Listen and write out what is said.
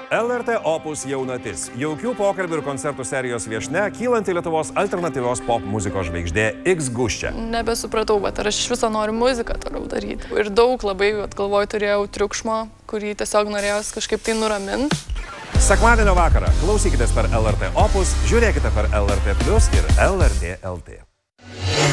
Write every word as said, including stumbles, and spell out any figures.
L R T Opus jaunatis. Jaukių pokalbių ir koncertų serijos viešnia, kylanti Lietuvos alternatyvios pop muzikos žvaigždė X Guščia. Nebesupratau, bet ar aš iš viso noriu muziką toliau daryti. Ir daug labai, galvoju, turėjau triukšmo, kurį tiesiog norėjau kažkaip tai nuraminti. Sekmadienio vakarą klausykitės per L R T Opus, žiūrėkite per L R T Plus ir L R T L T.